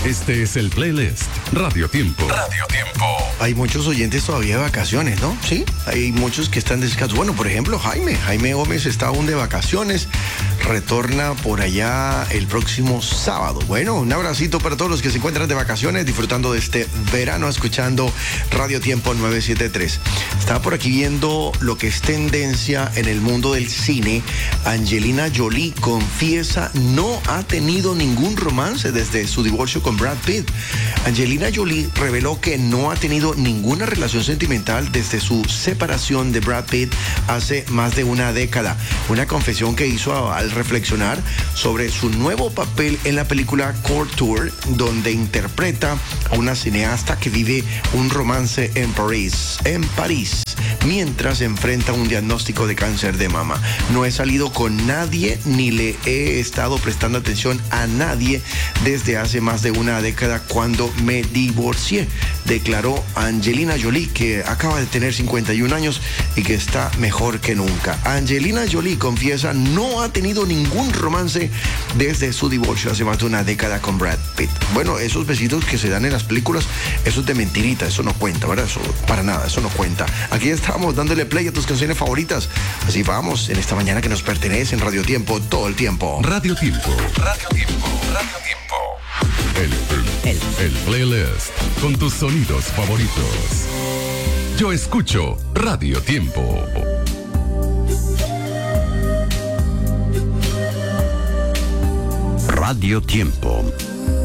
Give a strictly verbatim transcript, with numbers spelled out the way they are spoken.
Este es el playlist Radio Tiempo. Radio Tiempo. Hay muchos oyentes todavía de vacaciones, ¿no? Sí, hay muchos que están descansados. Bueno, por ejemplo, Jaime. Jaime Gómez está aún de vacaciones. Retorna por allá el próximo sábado. Bueno, un abracito para todos los que se encuentran de vacaciones, disfrutando de este verano, escuchando Radio Tiempo novecientos setenta y tres. Estaba por aquí viendo lo que es tendencia en el mundo del cine. Angelina Jolie confiesa no ha tenido ningún romance desde su divorcio con Brad Pitt. Angelina Jolie reveló que no ha tenido ninguna relación sentimental desde su separación de Brad Pitt hace más de una década. Una confesión que hizo al reflexionar sobre su nuevo papel en la película Court Tour, donde interpreta a una cineasta que vive un romance en París, en París, mientras enfrenta un diagnóstico de cáncer de mama. No he salido con nadie ni le he estado prestando atención a nadie desde hace más de una década cuando me divorcié, declaró Angelina Jolie, que acaba de tener cincuenta y un años y que está mejor que nunca. Angelina Jolie confiesa no ha tenido ningún romance desde su divorcio hace más de una década con Brad Pitt. Bueno, esos besitos que se dan en las películas, eso es de mentirita, eso no cuenta, ¿verdad? Eso para nada, eso no cuenta. Aquí estamos dándole play a tus canciones favoritas. Así vamos en esta mañana que nos pertenece en Radio Tiempo todo el tiempo. Radio Tiempo. Radio Tiempo. Radio Tiempo. El, el, el playlist con tus sonidos favoritos. Yo escucho Radio Tiempo. Radio Tiempo.